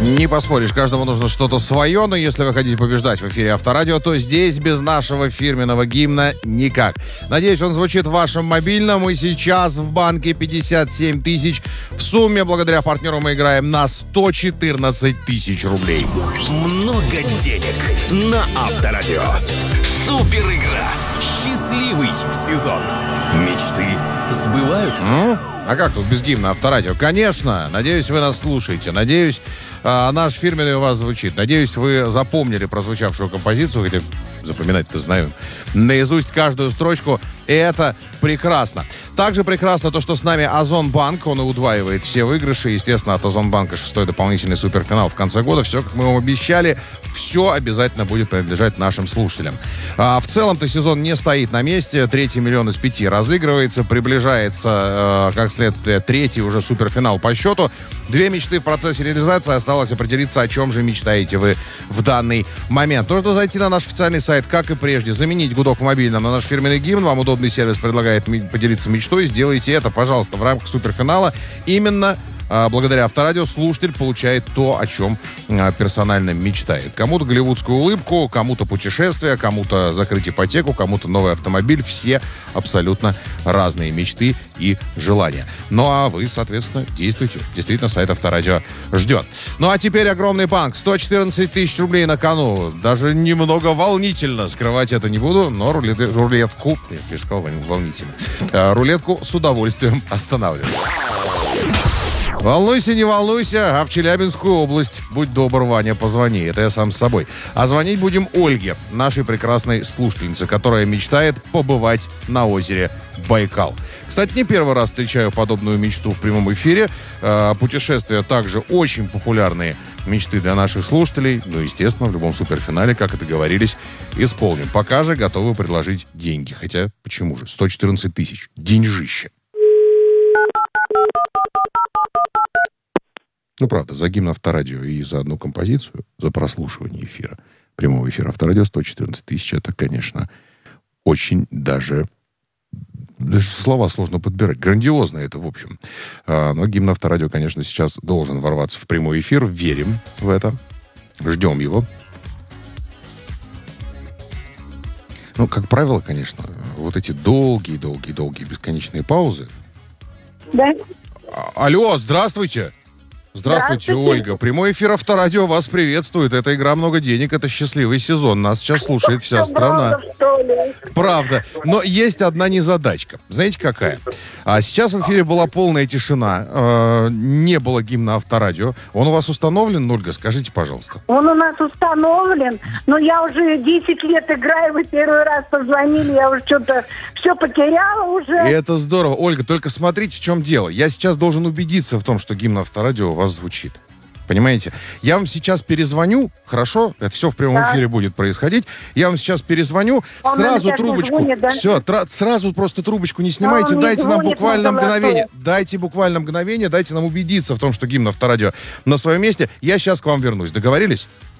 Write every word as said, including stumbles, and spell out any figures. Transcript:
Не поспоришь, каждому нужно что-то свое, но если вы хотите побеждать в эфире Авторадио, то здесь без нашего фирменного гимна никак. Надеюсь, он звучит в вашем мобильном, и сейчас в банке пятьдесят семь тысяч. В сумме, благодаря партнеру, мы играем на сто четырнадцать тысяч рублей. Много денег на Авторадио. Супер игра. Счастливый сезон. Мечты сбываются. Ну? А как тут без гимна Авторадио? Конечно. Надеюсь, вы нас слушаете. Надеюсь, а, наш фирменный у вас звучит. Надеюсь, вы запомнили прозвучавшую композицию, хотя запоминать-то знаю наизусть каждую строчку. И это прекрасно. Также прекрасно то, что с нами Озонбанк. Он и удваивает все выигрыши. Естественно, от Озонбанка шестой дополнительный суперфинал в конце года. Все, как мы вам обещали, все обязательно будет принадлежать нашим слушателям. А, в целом-то сезон не стоит на месте. Третий миллион из пяти разыгрывается. Приближается, э, как следствие, третий уже суперфинал по счету. Две мечты в процессе реализации. Осталось определиться, о чем же мечтаете вы в данный момент. Нужно зайти на наш официальный сайт, как и прежде, заменить гудок в мобильном на наш фирменный гимн. Вам удобный сервис предлагает поделиться мечтой. Сделайте это, пожалуйста, в рамках суперфинала. Именно а, благодаря Авторадио слушатель получает то, о чем а, персонально мечтает. Кому-то голливудскую улыбку, кому-то путешествие, кому-то закрыть ипотеку, кому-то новый автомобиль. Все абсолютно разные мечты и желания. Ну а вы, соответственно, действуйте. Действительно, сайт Авторадио ждет. Ну а теперь огромный банк. сто четырнадцать тысяч рублей на кону. Даже немного волнительно. Скрывать это не буду, но рулет, рулетку... Я же сказал, волнительно. А, рулетку с удовольствием останавливаю. Волнуйся, не волнуйся, а в Челябинскую область, будь добр, Ваня, позвони. Это я сам с собой. А звонить будем Ольге, нашей прекрасной слушательнице, которая мечтает побывать на озере Байкал. Кстати, не первый раз встречаю подобную мечту в прямом эфире. Э, путешествия также очень популярные мечты для наших слушателей. Ну, естественно, в любом суперфинале, как и договорились, исполним. Пока же готовы предложить деньги. Хотя, почему же? сто четырнадцать тысяч. Деньжище. Ну, правда, за гимн Авторадио и за одну композицию, за прослушивание эфира, прямого эфира Авторадио сто четырнадцать тысяч, это, конечно, очень даже... Даже слова сложно подбирать. Грандиозно это, в общем. А, но гимн Авторадио, конечно, сейчас должен ворваться в прямой эфир. Верим в это. Ждем его. Ну, как правило, конечно, вот эти долгие-долгие-долгие бесконечные паузы. Да. А, алло, здравствуйте. Здравствуйте, Ольга. Прямой эфир Авторадио вас приветствует. Это игра «Много денег». Это счастливый сезон. Нас сейчас слушает вся страна. Правда. Но есть одна незадачка. Знаете, какая? А сейчас в эфире была полная тишина. Э, не было гимна Авторадио. Он у вас установлен, Ольга? Скажите, пожалуйста. Он у нас установлен, но я уже десять лет играю, вы первый раз позвонили, я уже что-то все потеряла уже. И это здорово. Ольга, только смотрите, в чем дело. Я сейчас должен убедиться в том, что гимн Авторадио у вас звучит. Понимаете? Я вам сейчас перезвоню, хорошо? Это все в прямом да. эфире будет происходить. Я вам сейчас перезвоню, он сразу трубочку. Звонит, да? Все, тра- сразу просто трубочку не снимайте, он дайте нам буквально на мгновение. Дайте буквально мгновение, дайте нам убедиться в том, что гимн Авторадио на своем месте. Я сейчас к вам вернусь. Договорились?